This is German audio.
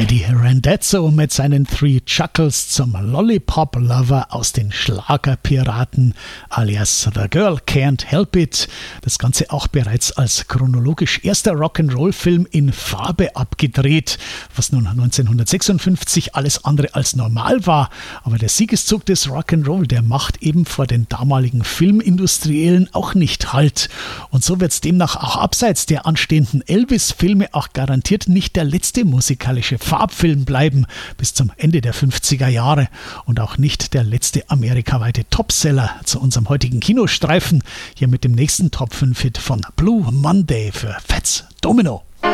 Eddie Rendazzo mit seinen Three Chuckles zum Lollipop Lover aus den Schlagerpiraten alias The Girl Can't Help It. Das Ganze auch bereits als chronologisch erster Rock'n'Roll-Film in Farbe abgedreht, was nun 1956 alles andere als normal war. Aber der Siegeszug des Rock'n'Roll, der macht eben vor den damaligen Filmindustriellen auch nicht Halt. Und so wird es demnach auch abseits der anstehenden Elvis-Filme auch garantiert nicht der letzte musikalische Farbfilm bleiben bis zum Ende der 50er Jahre und auch nicht der letzte amerikaweite Topseller zu unserem heutigen Kinostreifen. Hier mit dem nächsten Top 5 Hit von Blue Monday für Fats Domino.